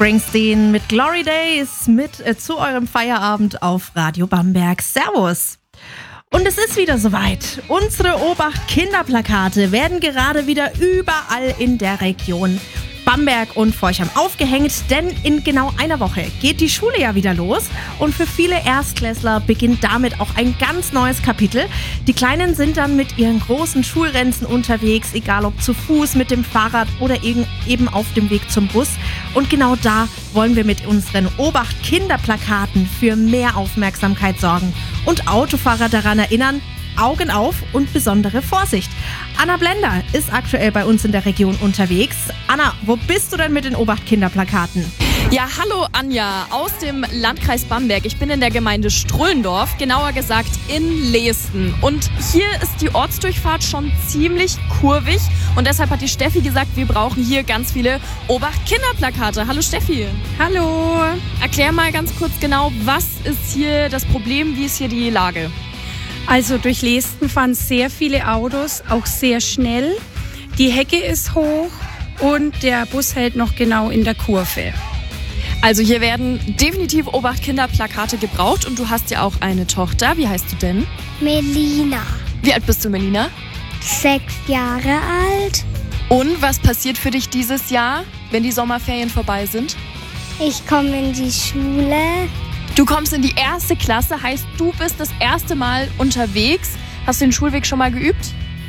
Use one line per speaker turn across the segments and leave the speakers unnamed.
Springsteen mit Glory Days zu eurem Feierabend auf Radio Bamberg. Servus! Und es ist wieder soweit. Unsere Obacht-Kinderplakate werden gerade wieder überall in der Region Bamberg und Forchheim aufgehängt, denn in genau einer Woche geht die Schule ja wieder los und für viele Erstklässler beginnt damit auch ein ganz neues Kapitel. Die Kleinen sind dann mit ihren großen Schulranzen unterwegs, egal ob zu Fuß, mit dem Fahrrad oder eben auf dem Weg zum Bus. Und genau da wollen wir mit unseren Obacht-Kinderplakaten für mehr Aufmerksamkeit sorgen und Autofahrer daran erinnern, Augen auf und besondere Vorsicht. Anna Blender ist aktuell bei uns in der Region unterwegs. Anna, wo bist du denn mit den Obacht-Kinderplakaten?
Ja, hallo Anja aus dem Landkreis Bamberg. Ich bin in der Gemeinde Strullendorf, genauer gesagt in Leesten. Und hier ist die Ortsdurchfahrt schon ziemlich kurvig. Und deshalb hat die Steffi gesagt, wir brauchen hier ganz viele Obacht-Kinderplakate. Hallo Steffi.
Hallo.
Erklär mal ganz kurz genau, was ist hier das Problem, wie ist hier die Lage?
Also durch Leesten fahren sehr viele Autos, auch sehr schnell. Die Hecke ist hoch und der Bus hält noch genau in der Kurve.
Also hier werden definitiv Obacht-Kinderplakate gebraucht und du hast ja auch eine Tochter. Wie heißt du denn?
Melina.
Wie alt bist du, Melina?
6 Jahre alt.
Und was passiert für dich dieses Jahr, wenn die Sommerferien vorbei sind?
Ich komme in die Schule.
Du kommst in die 1. Klasse, heißt du bist das erste Mal unterwegs. Hast du den Schulweg schon mal geübt?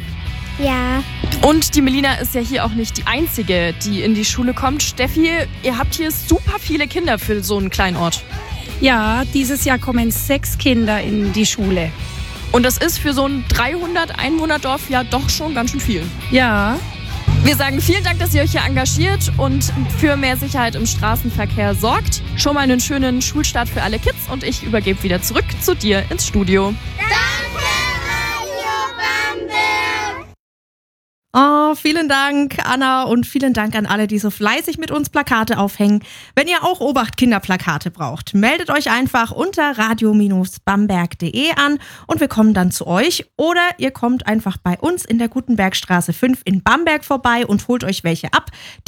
Ja.
Und die Melina ist ja hier auch nicht die Einzige, die in die Schule kommt. Steffi, ihr habt hier super viele Kinder für so einen kleinen Ort.
Ja, dieses Jahr kommen 6 Kinder in die Schule.
Und das ist für so ein 300-Einwohner-Dorf ja doch schon ganz schön viel.
Ja.
Wir sagen vielen Dank, dass ihr euch hier engagiert und für mehr Sicherheit im Straßenverkehr sorgt. Schon mal einen schönen Schulstart für alle Kids und ich übergebe wieder zurück zu dir ins Studio.
Danke, Radio Bamberg.
Oh, vielen Dank, Anna, und vielen Dank an alle, die so fleißig mit uns Plakate aufhängen. Wenn ihr auch Obacht-Kinderplakate braucht, meldet euch einfach unter radio-bamberg.de an und wir kommen dann zu euch. Oder ihr kommt einfach bei uns in der Gutenbergstraße 5 in Bamberg vorbei und holt euch welche ab.